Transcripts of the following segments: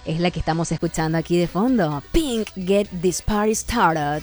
es la que estamos escuchando aquí de fondo. Pink, Get This Party Started.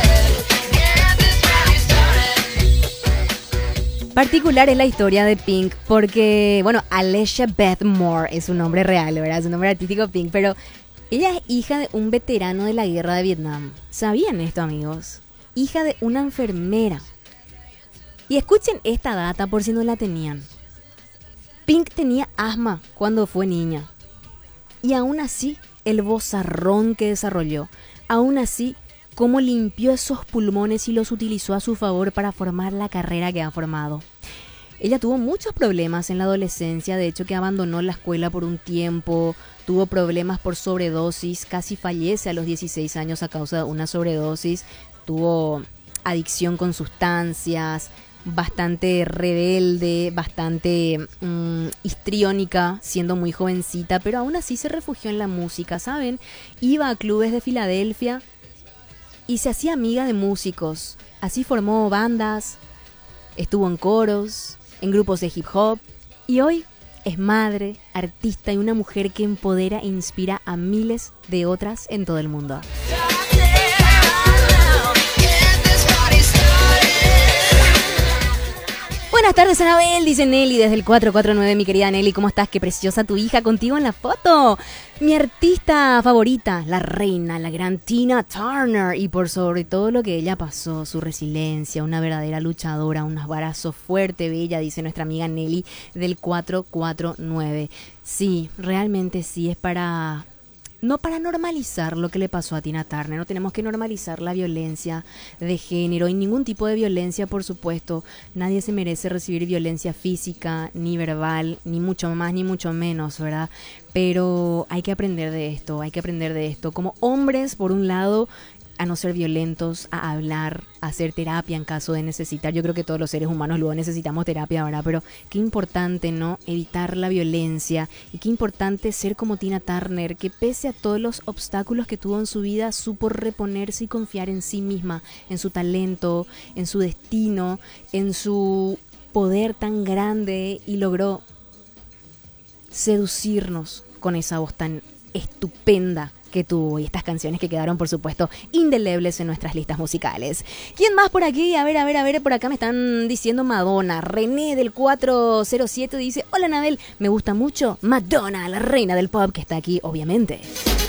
Particular es la historia de Pink porque, bueno, Alesha Beth Moore es su nombre real, ¿verdad? Su nombre artístico Pink, pero ella es hija de un veterano de la guerra de Vietnam. ¿Sabían esto, amigos? Hija de una enfermera. Y escuchen esta data por si no la tenían. Pink tenía asma cuando fue niña. Y aún así, el vozarrón que desarrolló, aún así, cómo limpió esos pulmones y los utilizó a su favor para formar la carrera que ha formado. Ella tuvo muchos problemas en la adolescencia, de hecho que abandonó la escuela por un tiempo, tuvo problemas por sobredosis, casi fallece a los 16 años a causa de una sobredosis, tuvo adicción con sustancias, bastante rebelde, bastante histriónica, siendo muy jovencita, pero aún así se refugió en la música, ¿saben? Iba a clubes de Filadelfia y se hacía amiga de músicos. Así formó bandas, estuvo en coros, en grupos de hip hop y hoy es madre, artista y una mujer que empodera e inspira a miles de otras en todo el mundo. Buenas tardes, Anabel, dice Nelly desde el 449. Mi querida Nelly, ¿cómo estás? Qué preciosa tu hija contigo en la foto. Mi artista favorita, la reina, la gran Tina Turner. Y por sobre todo lo que ella pasó, su resiliencia, una verdadera luchadora, un abrazo fuerte, bella, dice nuestra amiga Nelly del 449. Sí, realmente sí, es para... No para normalizar lo que le pasó a Tina Turner, no tenemos que normalizar la violencia de género y ningún tipo de violencia, por supuesto. Nadie se merece recibir violencia física, ni verbal, ni mucho más, ni mucho menos, ¿verdad? Pero hay que aprender de esto, Como hombres, por un lado, a no ser violentos, a hablar, a hacer terapia en caso de necesitar. Yo creo que todos los seres humanos luego necesitamos terapia, ¿verdad? Pero qué importante, ¿no? Evitar la violencia y qué importante ser como Tina Turner, que pese a todos los obstáculos que tuvo en su vida, supo reponerse y confiar en sí misma, en su talento, en su destino, en su poder tan grande y logró seducirnos con esa voz tan estupenda que tuvo y estas canciones que quedaron, por supuesto, indelebles en nuestras listas musicales. ¿Quién más por aquí? A ver, por acá me están diciendo Madonna. René del 407 dice: hola, Anabel, me gusta mucho Madonna, la reina del pop, que está aquí, obviamente.